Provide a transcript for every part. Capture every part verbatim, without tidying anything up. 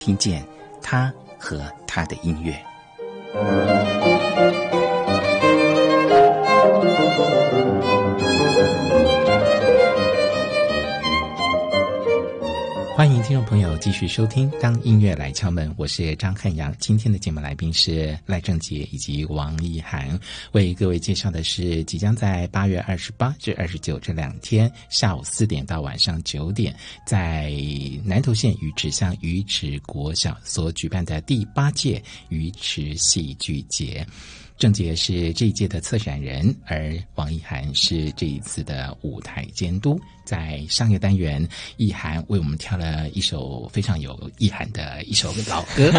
听见他和他的音乐。欢迎听众朋友继续收听当音乐来敲门，我是张汉阳。今天的节目来宾是赖正杰以及王一涵，为各位介绍的是即将在八月二十八至二十九这两天下午四点到晚上九点，在南投县鱼池乡鱼池国小所举办的第八届鱼池戏剧节。郑杰是这一届的策展人，而王一涵是这一次的舞台监督。在上个单元，一涵为我们挑了一首非常有意涵的一首老歌。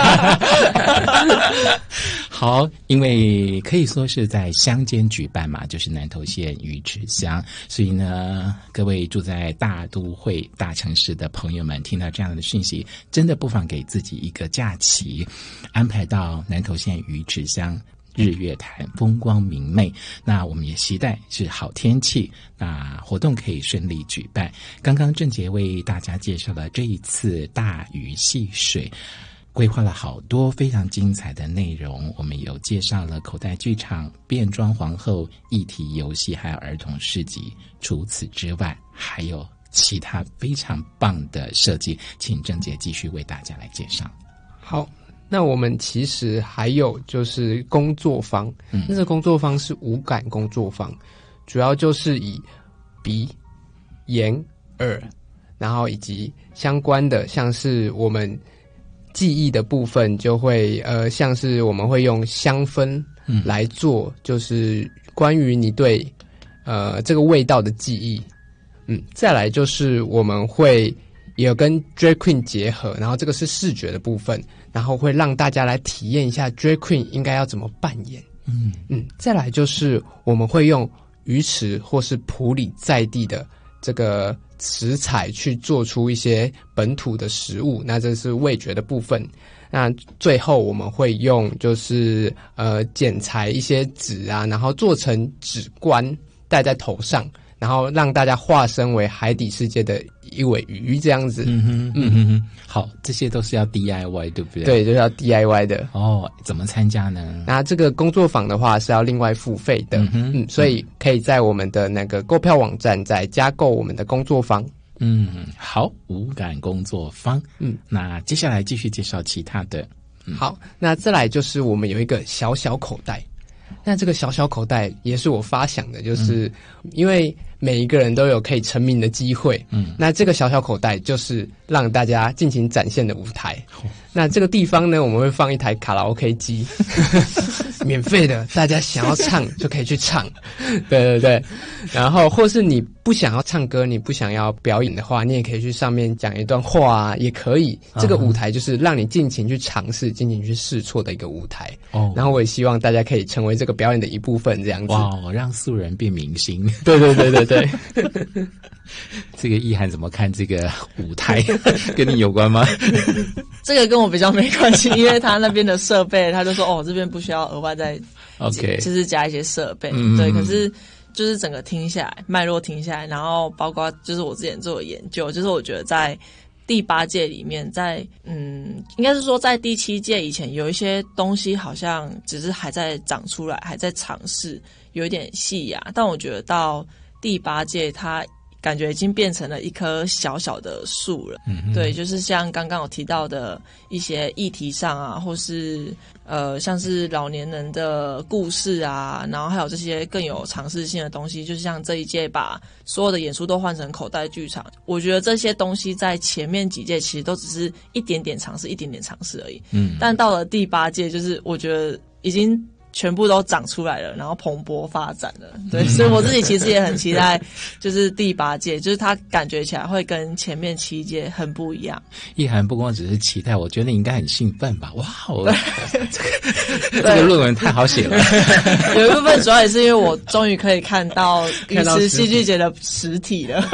好，因为可以说是在乡间举办嘛，就是南投县鱼池乡，所以呢，各位住在大都会大城市的朋友们，听到这样的讯息，真的不妨给自己一个假期，安排到南投县鱼池乡。日月潭风光明媚，那我们也期待是好天气，那活动可以顺利举办。刚刚郑杰为大家介绍了这一次大鱼戏水，规划了好多非常精彩的内容，我们有介绍了口袋剧场、变装皇后、议题游戏，还有儿童市集。除此之外，还有其他非常棒的设计，请郑杰继续为大家来介绍。 好，那我们其实还有就是工作坊，嗯，那这工作坊是五感工作坊，主要就是以鼻、眼、耳，然后以及相关的，像是我们记忆的部分，就会呃，像是我们会用香氛来做，就是关于你对呃这个味道的记忆。嗯，再来就是我们会也有跟 Drag Queen 结合，然后这个是视觉的部分，然后会让大家来体验一下 Drag Queen 应该要怎么扮演。嗯嗯，再来就是我们会用鱼池或是埔里在地的这个食材去做出一些本土的食物，那这是味觉的部分。那最后我们会用就是呃剪裁一些纸啊，然后做成纸冠戴在头上，然后让大家化身为海底世界的一尾鱼这样子。嗯哼， 嗯哼哼，好，这些都是要 D I Y 对不对？ 对，就是要 D I Y 的。 哦，怎么参加呢？ 那这个工作坊的话是要另外付费的。嗯哼，嗯，所以可以在我们的那个购票网站再加购我们的工作坊。 嗯，好，五感工作坊。嗯，那接下来继续介绍其他的。 嗯、好，那再来就是我们有一个小小口袋。那这个小小口袋也是我发想的，就是因为每一个人都有可以成名的机会，嗯，那这个小小口袋就是让大家尽情展现的舞台。哦、那这个地方呢，我们会放一台卡拉 OK 机，免费的，大家想要唱就可以去唱，对对对。然后或是你不想要唱歌，你不想要表演的话，你也可以去上面讲一段话啊，也可以。这个舞台就是让你尽情去尝试、尽情去试错的一个舞台。哦，然后我也希望大家可以成为这个表演的一部分，这样子。 哇，让素人变明星。 对对对对对。 这个意涵怎么看这个舞台？跟你有关吗？ 这个跟我比较没关系，因为他那边的设备，他就说哦，这边不需要额外再 OK， 就是加一些设备。嗯、对，可是就是整个听下来，脉络听下来，然后包括就是我之前做的研究，就是我觉得在第八届里面，在嗯，应该是说在第七届以前，有一些东西好像只是还在长出来，还在尝试，有一点细芽，但我觉得到第八届它感觉已经变成了一棵小小的树了。嗯，对，就是像刚刚有提到的一些议题上啊，或是呃像是老年人的故事啊，然后还有这些更有尝试性的东西，就像这一届把所有的演出都换成口袋剧场，我觉得这些东西在前面几届其实都只是一点点尝试一点点尝试而已。嗯，但到了第八届，就是我觉得已经全部都长出来了，然后蓬勃发展了。对，所以我自己其实也很期待，就是第八届，就是它感觉起来会跟前面七届很不一样。 意涵不光只是期待，我觉得你应该很兴奋吧？哇，我这个这个论文太好写了。 有一部分主要也是因为我终于可以看到鱼池戏剧节的实体了。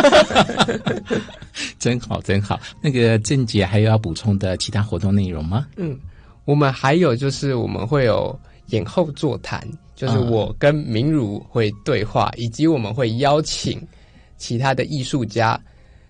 真好，真好。那个郑姐还有要补充的其他活动内容吗？ 嗯，我们还有就是我们会有演后座谈，就是我跟明如会对话，以及我们会邀请其他的艺术家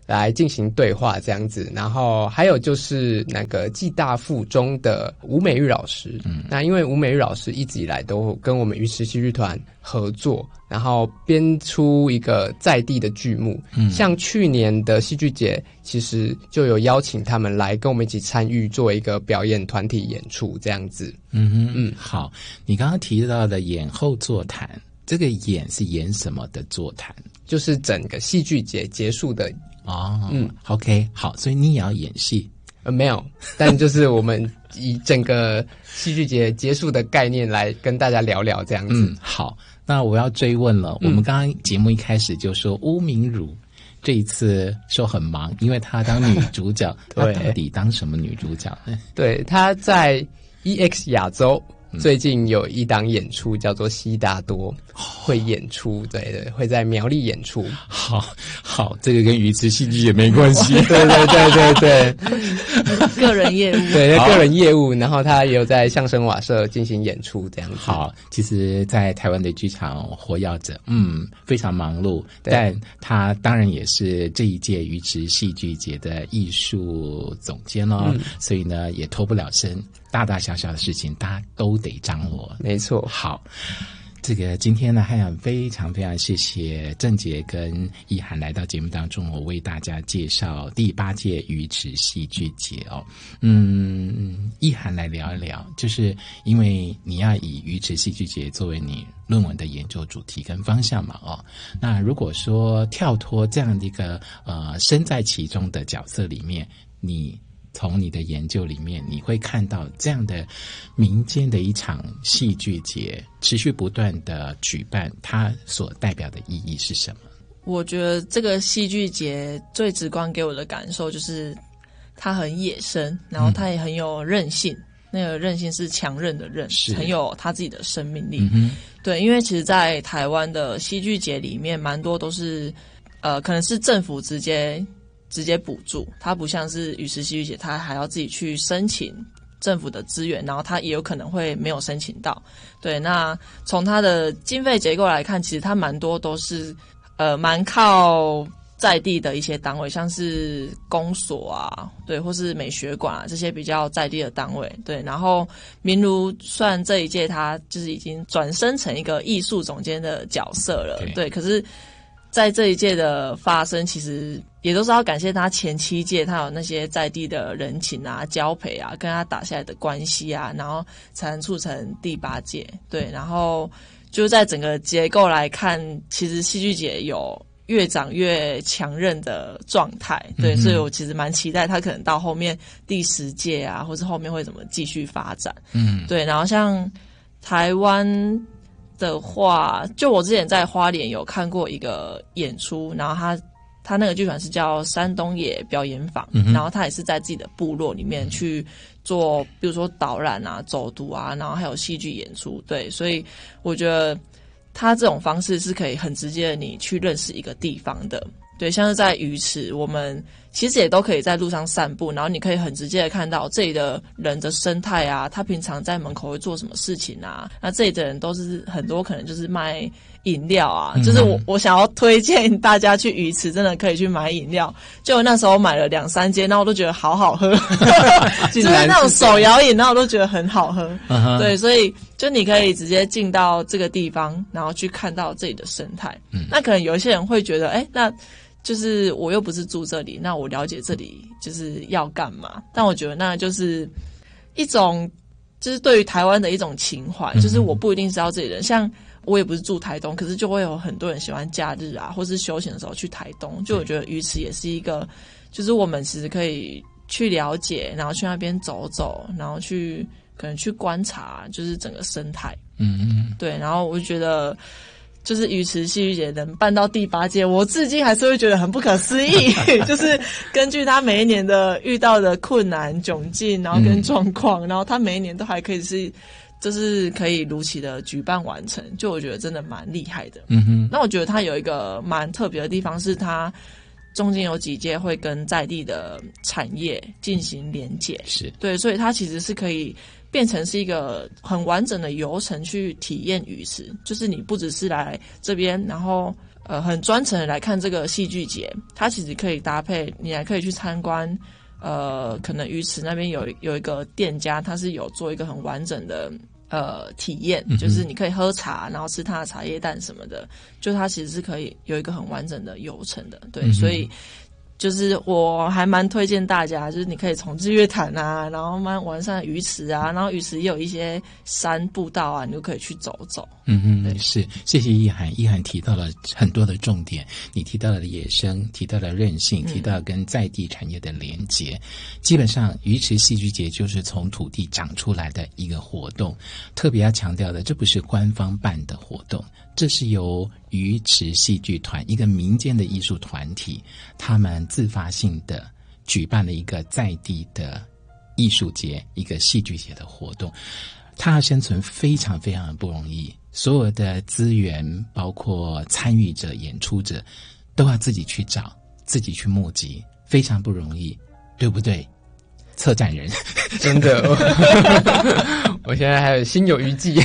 来进行对话这样子。然后还有就是那个暨大附中的吴美玉老师，嗯，那因为吴美玉老师一直以来都跟我们鱼池戏剧团合作，然后编出一个在地的剧目，嗯，像去年的戏剧节其实就有邀请他们来跟我们一起参与做一个表演团体演出这样子。 嗯哼，嗯，好，你刚刚提到的演后座谈，这个演是演什么的座谈？ 就是整个戏剧节结束的。 哦，嗯 ，OK， 好，所以你也要演戏？ 呃，没有，但就是我们以整个戏剧节结束的概念来跟大家聊聊这样子。 嗯，好，那我要追问了，嗯、我们刚刚节目一开始就说巫明儒这一次说很忙，因为她当女主角，她到底当什么女主角呢？ 对，她在 E X 亚洲。最近有一档演出叫做《悉达多》，会演出，对对，会在苗栗演出。 好，好，这个跟鱼池戏剧也没关系。 对对对对对， 个人业务， 对个人业务，然后他也有在相声瓦舍进行演出，这样子。 好，其实，在台湾的剧场活跃着，嗯，非常忙碌，但他当然也是这一届鱼池戏剧节的艺术总监咯，嗯、所以呢，也脱不了身。大大小小的事情，大家都得掌握。 没错。 好，这个今天呢，还想非常非常谢谢郑杰跟意涵来到节目当中，我为大家介绍第八届鱼池戏剧节哦。嗯，意涵来聊一聊，就是因为你要以鱼池戏剧节作为你论文的研究主题跟方向嘛，哦，那如果说跳脱这样的一个呃身在其中的角色里面，你从你的研究里面，你会看到这样的民间的一场戏剧节持续不断的举办，它所代表的意义是什么？ 我觉得这个戏剧节最直观给我的感受就是它很野生，然后它也很有韧性，嗯、那个韧性是强韧的韧，很有它自己的生命力。嗯、对，因为其实在台湾的戏剧节里面蛮多都是呃，可能是政府直接直接补助，它不像是鱼池戏剧节，它还要自己去申请政府的资源，然后它也有可能会没有申请到。对，那从它的经费结构来看，其实它蛮多都是呃蛮靠在地的一些单位，像是公所啊，对，或是美学馆啊这些比较在地的单位。对，然后明儒算这一届他就是已经转身成一个艺术总监的角色了， 对, 对，可是在这一届的发生，其实也都是要感谢他前七届他有那些在地的人情啊、交陪啊，跟他打下来的关系啊，然后才能促成第八届。对，然后就在整个结构来看，其实戏剧节有越长越强韧的状态。对，嗯、所以我其实蛮期待他可能到后面第十届啊，或是后面会怎么继续发展。嗯，对，然后像台湾的话，就我之前在花莲有看过一个演出，然后他他那个剧团是叫山东野表演坊，嗯、然后他也是在自己的部落里面去做，比如说导览啊、走读啊，然后还有戏剧演出。对，所以我觉得他这种方式是可以很直接的你去认识一个地方的。对，像是在鱼池，我们其实也都可以在路上散步，然后你可以很直接的看到这里的人的生态啊，他平常在门口会做什么事情啊，那这里的人都是很多可能就是卖饮料啊，嗯、就是我我想要推荐大家去鱼池，真的可以去买饮料。就那时候买了两三间，然后我都觉得好好喝，就是那种手摇饮，然后我都觉得很好喝。嗯、对，所以就你可以直接进到这个地方，然后去看到这里的生态。嗯、那可能有一些人会觉得，哎，那就是我又不是住这里，那我了解这里就是要干嘛？但我觉得那就是一种，就是对于台湾的一种情怀，嗯、就是我不一定是要这里人，像我也不是住台东，可是就会有很多人喜欢假日啊，或是休闲的时候去台东。就我觉得鱼池也是一个，就是我们其实可以去了解，然后去那边走走，然后去可能去观察，就是整个生态。嗯嗯，对。然后我就觉得，就是鱼池戏剧节能办到第八届，我至今还是会觉得很不可思议。就是根据他每一年的遇到的困难窘境，然后跟状况，嗯、然后他每一年都还可以是，就是可以如期的举办完成，就我觉得真的蛮厉害的。嗯哼。那我觉得他有一个蛮特别的地方，是他中间有几届会跟在地的产业进行连结，是对，所以它其实是可以变成是一个很完整的游程去体验鱼池，就是你不只是来这边，然后呃很专程的来看这个戏剧节，它其实可以搭配，你还可以去参观，呃，可能鱼池那边有有一个店家，他是有做一个很完整的呃体验，就是你可以喝茶，然后吃它的茶叶蛋什么的，就它其实是可以有一个很完整的流程的，对，嗯、所以。就是我还蛮推荐大家，就是你可以从日月潭啊，然后慢慢玩上鱼池啊，然后鱼池也有一些山步道啊，你就可以去走走。 嗯嗯，是，谢谢意涵。意涵提到了很多的重点，你提到了野生，提到了韧性，提到跟在地产业的连结。嗯、基本上，鱼池戏剧节就是从土地长出来的一个活动。特别要强调的，这不是官方办的活动。这是由鱼池戏剧团一个民间的艺术团体，他们自发性的举办了一个在地的艺术节，一个戏剧节的活动。它要生存非常非常的不容易，所有的资源包括参与者、演出者都要自己去找，自己去募集，非常不容易，对不对？策展人真的我现在还有心有余悸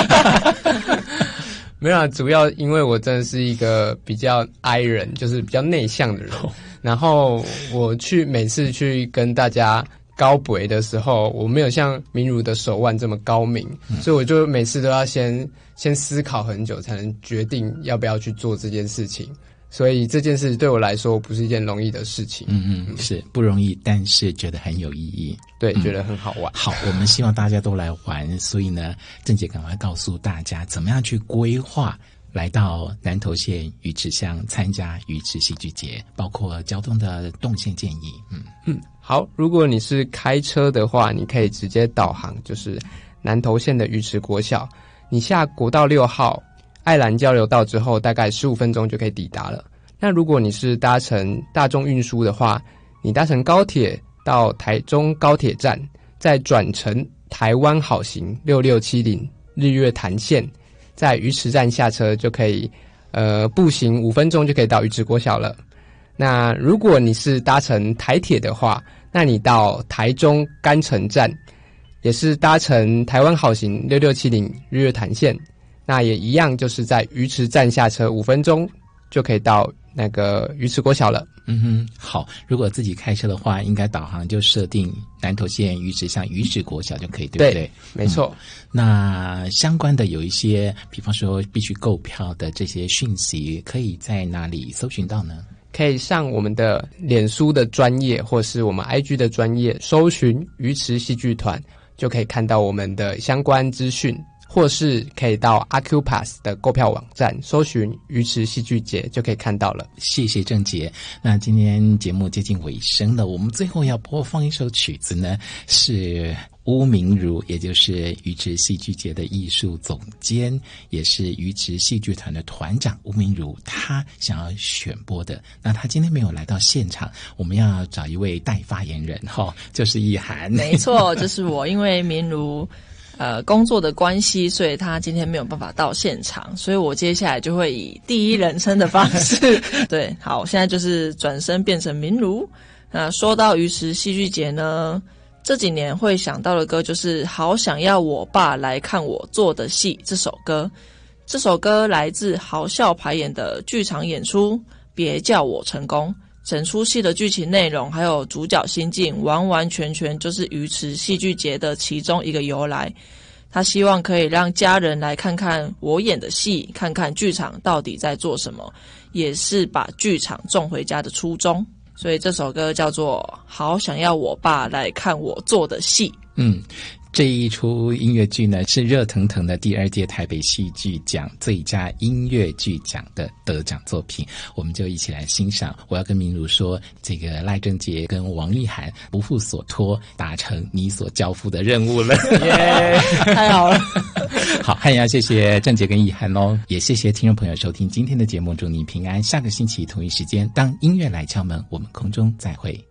没有啊，主要因为我真的是一个比较 I 人，就是比较内向的人。Oh. 然后我去每次去跟大家高博的时候，我没有像明如的手腕这么高明，嗯、所以我就每次都要先先思考很久，才能决定要不要去做这件事情。所以这件事对我来说不是一件容易的事情。 嗯嗯，是不容易，但是觉得很有意义。 对， 嗯、 觉得很好玩。 好，我们希望大家都来玩。所以呢，郑姐赶快告诉大家怎么样去规划来到南投县鱼池乡参加鱼池戏剧节，包括交通的动线建议。嗯嗯，好，如果你是开车的话，你可以直接导航，就是南投县的鱼池国小，你下国道六号爱兰交流道之后，大概十五分钟就可以抵达了。那如果你是搭乘大众运输的话，你搭乘高铁到台中高铁站，再转乘台湾好行六六七零日月潭线，在鱼池站下车就可以，呃，步行五分钟就可以到鱼池国小了。那如果你是搭乘台铁的话，那你到台中干城站，也是搭乘台湾好行六六七零日月潭线。那也一样，就是在鱼池站下车五分钟就可以到那个鱼池国小了。 嗯哼，好。如果自己开车的话，应该导航就设定南投县鱼池乡鱼池国小就可以，对不对？ 对，没错。 嗯、那相关的有一些，比方说必须购票的这些讯息，可以在哪里搜寻到呢？ 可以上我们的脸书的专页，或是我们 I G 的专页，搜寻鱼池戏剧团，就可以看到我们的相关资讯。或是可以到 阿 Q Pass 的购票网站搜寻鱼池戏剧节就可以看到了。 谢谢郑杰。那今天节目接近尾声了，我们最后要播放一首曲子呢，是巫明如，也就是鱼池戏剧节的艺术总监，也是鱼池戏剧团的团长巫明如，他想要选播的。那他今天没有来到现场，我们要找一位代发言人哈，就是意涵。 没错，就是我，因为明如呃，工作的关系，所以他今天没有办法到现场，所以我接下来就会以第一人称的方式，对，好，现在就是转身变成明如。那说到鱼池戏剧节呢，这几年会想到的歌就是《好想要我爸来看我做的戏》这首歌。这首歌来自豪笑排演的剧场演出，别叫我成功。整出戏的剧情内容还有主角心境，完完全全就是鱼池戏剧节的其中一个由来。他希望可以让家人来看看我演的戏，看看剧场到底在做什么，也是把剧场送回家的初衷。所以这首歌叫做《好想要我爸来看我做的戏》。 嗯。这一出音乐剧呢，是热腾腾的第二届台北戏剧奖最佳音乐剧奖的得奖作品，我们就一起来欣赏。我要跟明如说，这个赖正杰跟王意涵不负所托，达成你所交付的任务了， 耶、yeah, 太好了。 好，还要谢谢正杰跟意涵哦，也谢谢听众朋友收听今天的节目，祝你平安。下个星期同一时间，当音乐来敲门，我们空中再会。